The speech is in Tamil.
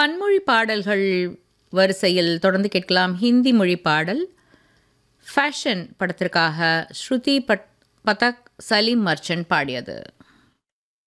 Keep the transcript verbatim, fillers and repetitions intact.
பன்மொழி பாடல்கள் வரிசையில் தொடர்ந்து கேட்கலாம். ஹிந்தி மொழி பாடல் ஃபேஷன் படத்திற்காக ஸ்ருதி பட் பதக் சலீம் மர்ச்சன்ட் பாடியது.